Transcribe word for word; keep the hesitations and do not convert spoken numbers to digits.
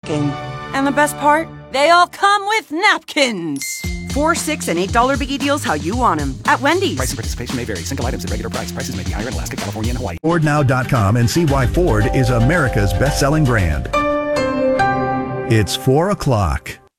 stocking. And the best part? They all come with napkins. Four, six, and eight dollar biggie deals how you want them at Wendy's. Price and participation may vary. Single items at regular price. Prices may be higher in Alaska, California, and Hawaii. Ford Now dot com and see why Ford is America's best-selling brand. It's four o'clock.